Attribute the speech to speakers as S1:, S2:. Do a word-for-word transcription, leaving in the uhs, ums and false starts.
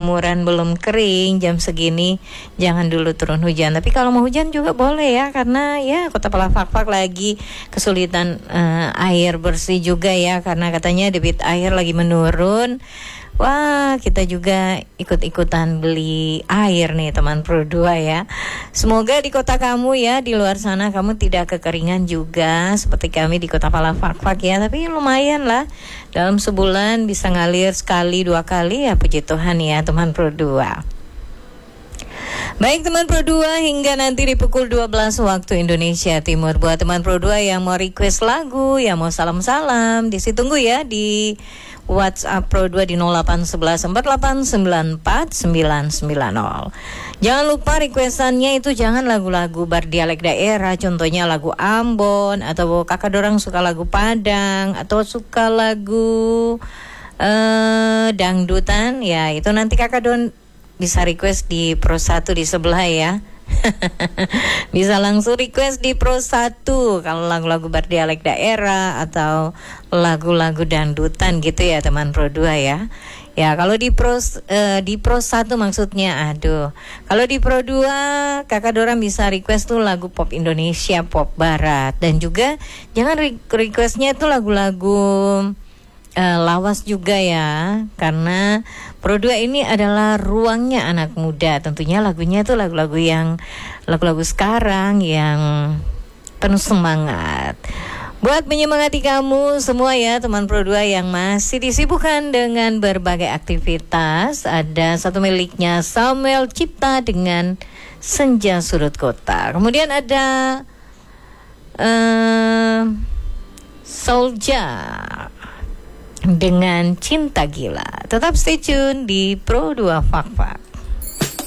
S1: jemuran belum kering jam segini, jangan dulu turun hujan. Tapi kalau mau hujan juga boleh ya, karena ya Kota Palafak-Fak lagi kesulitan uh, air bersih juga ya, karena katanya debit air lagi menurun. Wah, kita juga ikut-ikutan beli air nih teman Pro dua ya. Semoga di kota kamu ya, di luar sana kamu tidak kekeringan juga seperti kami di Kota Palafak-Fak ya. Tapi lumayan lah, dalam sebulan bisa ngalir sekali dua kali ya, puji Tuhan ya teman Pro dua. Baik teman Pro dua, hingga nanti di pukul dua belas waktu Indonesia Timur. Buat teman Pro dua yang mau request lagu, yang mau salam-salam, ditunggu ya di WhatsApp Pro dua di nol delapan satu satu empat delapan sembilan empat sembilan sembilan nol. Jangan lupa requestannya itu jangan lagu-lagu berdialek daerah, contohnya lagu Ambon, atau kakak dorang suka lagu Padang, atau suka lagu uh, dangdutan, ya itu nanti kakak don bisa request di Pro satu di sebelah ya. Bisa langsung request di Pro satu kalau lagu-lagu berdialek daerah atau lagu-lagu dangdutan gitu ya teman Pro dua ya. Ya kalau di Pro uh, di Pro satu maksudnya, aduh. Kalau di Pro dua kakak Dora bisa request tuh lagu pop Indonesia, pop barat, dan juga jangan re- requestnya itu lagu-lagu Uh, lawas juga ya, karena Pro dua ini adalah ruangnya anak muda. Tentunya lagunya itu lagu-lagu yang lagu-lagu sekarang yang penuh semangat. Buat menyemangati kamu semua ya teman Pro dua yang masih disibukkan dengan berbagai aktivitas, ada satu miliknya Samuel Cipta dengan Senja Sudut Kota. Kemudian ada uh, Soulja dengan Cinta Gila. Tetap stay tune di Pro dua Fak-Fak.